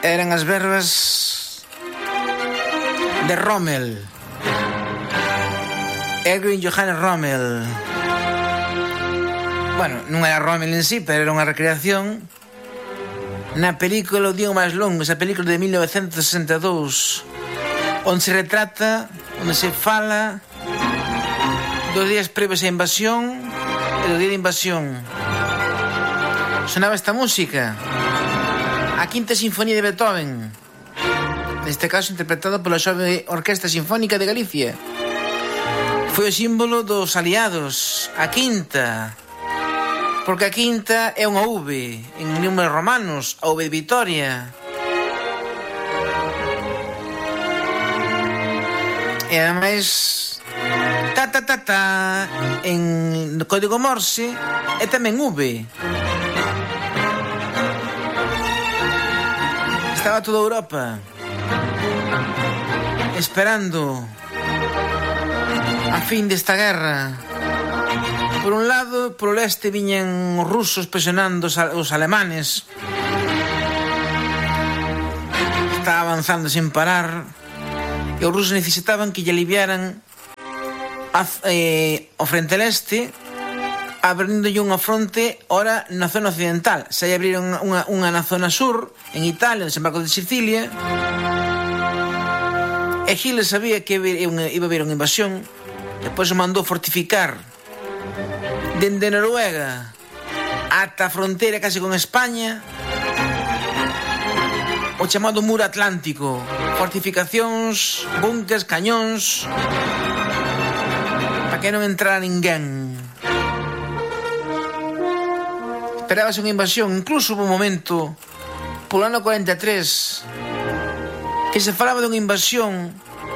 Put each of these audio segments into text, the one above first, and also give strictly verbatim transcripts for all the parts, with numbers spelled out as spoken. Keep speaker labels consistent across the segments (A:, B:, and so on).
A: Eran as verbas de Rommel, Erwin Johannes Rommel. Bueno, non era Rommel en sí, pero era unha recreación na película O Día Máis Longo, esa película de mil novecientos sesenta e dous, onde se retrata, onde se fala dos días previos á invasión e do día de invasión. Sonaba esta música, a Quinta Sinfonía de Beethoven, neste caso interpretada pola Xove Orquesta Sinfónica de Galicia. Foi o símbolo dos aliados, a quinta, porque a quinta é unha V en números romanos, a V de Vitoria. E ademais, ta ta ta ta en código Morse é tamén V. Estaba toda Europa esperando a fin desta guerra. Por un lado, por o leste viñan os rusos presionando os alemanes. Estaba avanzando sin parar e os rusos necesitaban que lle aliviaran a, eh, o frente leste, abrindolle unha fronte ora na zona occidental. Se lle abriron unha, unha na zona sur, en Italia, en Desembarco de Sicilia, e Hitler sabía que iba a haber unha invasión. Depois o mandou fortificar dende Noruega ata a fronteira case con España, o chamado Muro Atlántico. Fortificacións, búnkers, cañóns, para que non entrara ninguén. Esperábase unha invasión. Incluso hubo un momento polo ano cuarenta e tres que se falaba de unha invasión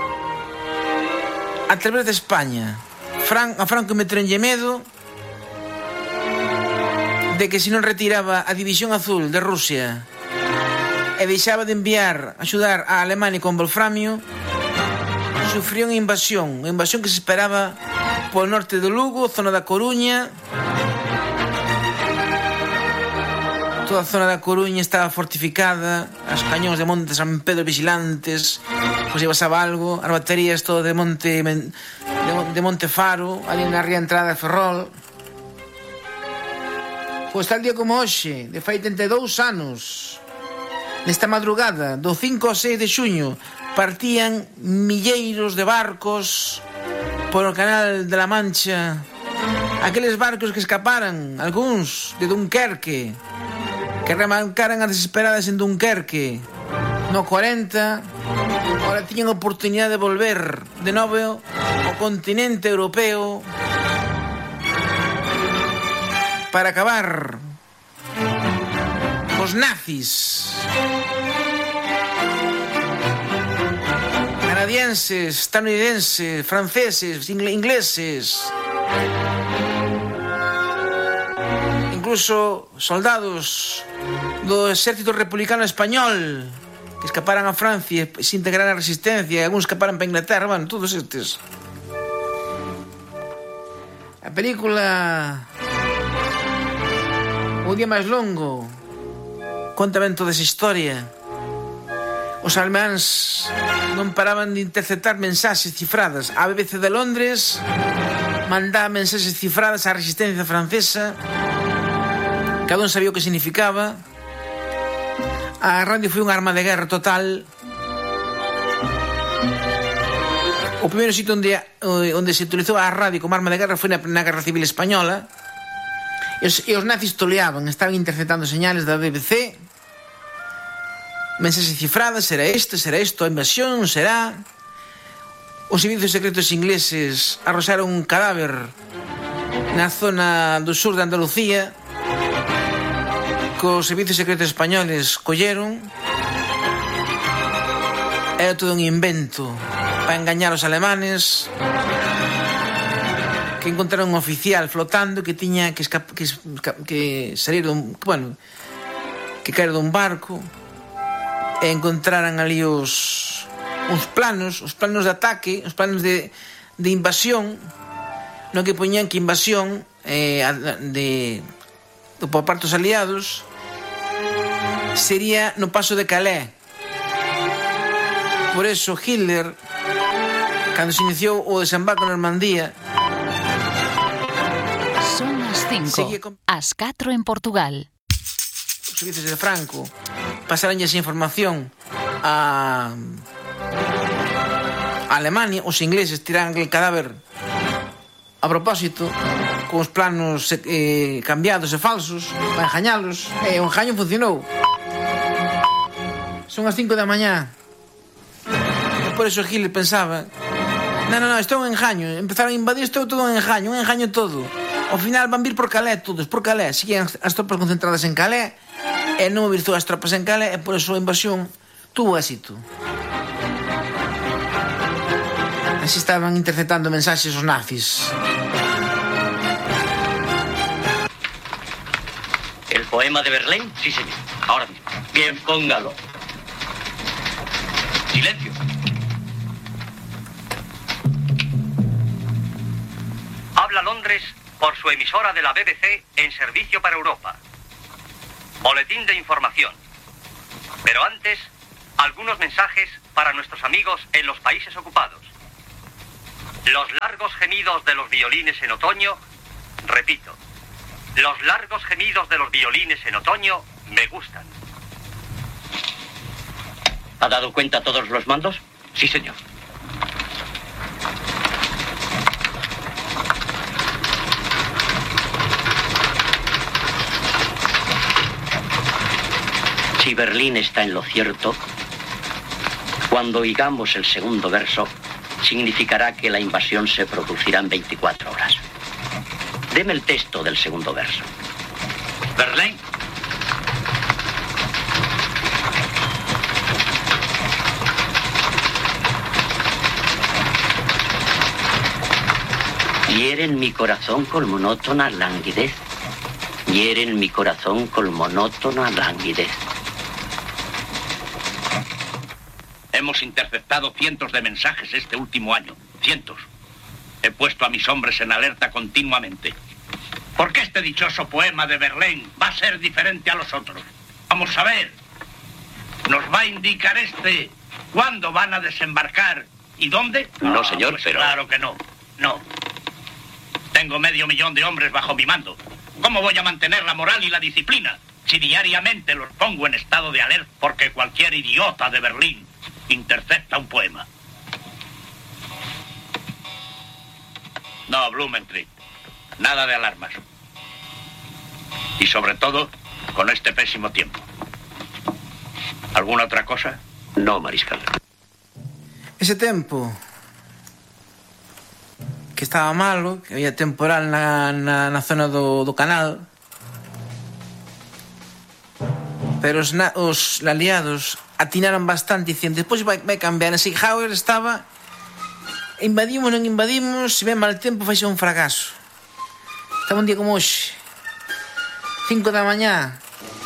A: a través de España. Fran, a Franco meteronlle medo de que se non retiraba a División Azul de Rusia e deixaba de enviar, axudar a Alemania con wolframio, sufrió unha invasión, unha invasión que se esperaba polo norte do Lugo, zona da Coruña. Toda a zona da Coruña estaba fortificada, as cañóns de Monte San Pedro vigilantes, pois se pasaba algo, as baterías todo de Monte de, de Monte Faro, ali na ría entrada de Ferrol. Pois tal día como hoxe, de fai trinta e dous anos, nesta madrugada do cinco ao seis de xuño, partían milleiros de barcos polo Canal de la Mancha, aqueles barcos que escaparan, algúns de Dunkerque, que remarcaran as desesperadas en Dunkerque no cuarenta. Ahora tiñan oportunidade de volver de novo ao continente europeo para acabar cos nazis canadienses, estadounidenses, franceses, ingleses, incluso soldados do exército republicano español que escaparan a Francia e se integraran a resistencia, e algúns escaparan para Inglaterra. Bueno, todos estes. A película O Día Máis Longo conta ben toda esa historia. Os alemáns non paraban de interceptar mensaxes cifradas. A B B C de Londres mandaba mensaxes cifradas á resistencia francesa. Cada un sabía o que significaba. A radio foi unha arma de guerra total. O primeiro sitio onde, onde se utilizou a radio como arma de guerra foi na, na Guerra Civil Española. E os, e os nazis toleaban, estaban interceptando señales da B B C, mensaxes cifradas, será isto, será isto, a invasión, será... Os servicios secretos ingleses arroxaron un cadáver na zona do sur de Andalucía, que os servicios secretos españoles colleron. Era todo un invento para engañar os alemanes, que encontraron un oficial flotando que tiña que, escap- que, que salir dun, bueno, que caer dun barco, e encontraran ali os uns planos, os planos de ataque, os planos de, de invasión, no que poñían que invasión eh, de, de por parte dos aliados sería no paso de Calais, por eso Hitler, cando se iniciou o desembarco na Normandía,
B: son as cinco, con... as catro en Portugal.
A: Os servizos de Franco pasaronlle esa información a, a Alemania. Os ingleses tiraron el cadáver a propósito, con os planos eh, cambiados e falsos para engañalos, e o engaño funcionou. Son as cinco da mañá, e por eso Hitler pensaba: non, non, non, isto é un engaño. Empezaron a invadir, isto é todo un engaño, un engaño todo. Ao final van vir por Calais todos, por Calais. Seguían as tropas concentradas en Calais, e non mobilizou as tropas en Calais, e por eso a invasión tuvo éxito. Así estaban interceptando mensaxes os nazis.
C: ¿El poema de Verlaine? Sí, señor. Ahora mismo. Bien, póngalo. Silencio. Habla Londres por su emisora de la B B C en servicio para Europa. Boletín de información. Pero antes, algunos mensajes para nuestros amigos en los países ocupados. Los largos gemidos de los violines en otoño, repito, los largos gemidos de los violines en otoño me gustan. ¿Ha dado cuenta todos los mandos? Sí, señor. Si Berlín está en lo cierto, cuando oigamos el segundo verso, significará que la invasión se producirá en veinticuatro horas. Deme el texto del segundo verso. Berlín. Hieren mi corazón con monótona languidez. Hieren mi corazón con monótona languidez.
D: Hemos interceptado cientos de mensajes este último año. Cientos. He puesto a mis hombres en alerta continuamente. ¿Por qué este dichoso poema de Verlaine va a ser diferente a los otros? Vamos a ver. ¿Nos va a indicar este cuándo van a desembarcar y dónde?
C: No, señor,
D: pues
C: pero...
D: Claro que no. No. Tengo medio millón de hombres bajo mi mando. ¿Cómo voy a mantener la moral y la disciplina si diariamente los pongo en estado de alerta porque cualquier idiota de Berlín intercepta un poema? No, Blumentritt. Nada de alarmas. Y sobre todo, con este pésimo tiempo. ¿Alguna otra cosa?
C: No, mariscal.
A: Ese tempo que estaba malo, que había temporal na, na, na zona do, do canal, pero os, na, os aliados atinaron bastante dicindo, despois vai, vai cambiar. En Eisenhower estaba, invadimos, non invadimos, se ven mal tempo vai ser un fracaso. Estaba un día como hoxe, cinco da mañá,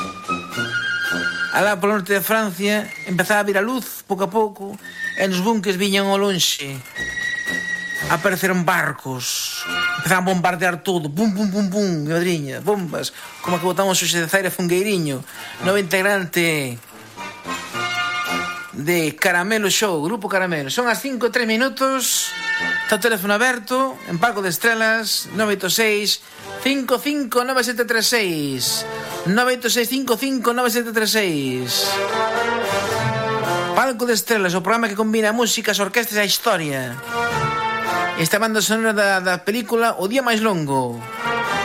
A: alá polo norte de Francia, empezaba a vir a luz pouco a pouco, e nos bunkers viñan ao lonxe, apareceron barcos, empezaban a bombardear todo, pum, pum, pum, pum, madriña, bombas, como que botamos hoxe de Zaire Fungueiriño, nova integrante de Caramelo Show, Grupo Caramelo. Son as cinco e tres minutos, está o teléfono aberto, en Palco de Estrelas, nove oito seis, cinco cinco nove sete tres seis, nove oito seis, cinco cinco nove sete tres seis. Palco de Estrelas, o programa que combina a música, as orquestas e a historia. Esta banda sonora da, da película O Día Máis Longo.